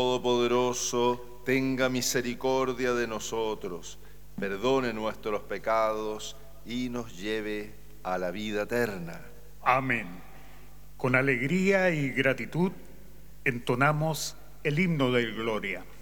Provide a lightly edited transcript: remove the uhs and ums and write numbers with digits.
Todopoderoso, tenga misericordia de nosotros, perdone nuestros pecados y nos lleve a la vida eterna. Amén. Con alegría y gratitud entonamos el himno de Gloria.